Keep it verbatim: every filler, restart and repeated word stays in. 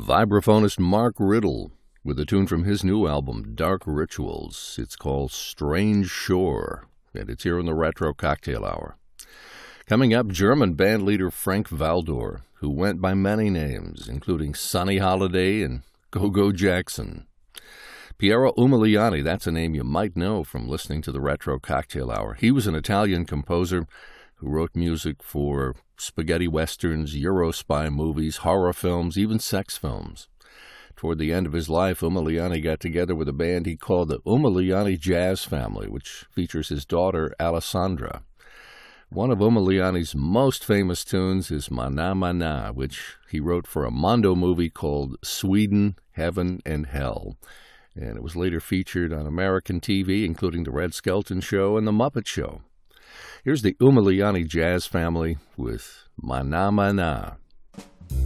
Vibraphonist Mark Riddle with a tune from his new album, Dark Rituals. It's called Strange Shore, and it's here in the Retro Cocktail Hour. Coming up, German band leader Frank Valdor, who went by many names, including Sonny Holiday and Go-Go Jackson. Piero Umiliani, that's a name you might know from listening to the Retro Cocktail Hour. He was an Italian composer who wrote music for spaghetti westerns, Euro spy movies, horror films, even sex films. Toward the end of his life, Umiliani got together with a band he called the Umiliani Jazz Family, which features his daughter, Alessandra. One of Umiliani's most famous tunes is Mana Mana, which he wrote for a Mondo movie called Sweden, Heaven, and Hell. And it was later featured on American T V, including The Red Skelton Show and The Muppet Show. Here's the Umiliani Jazz Family with Mana Mana.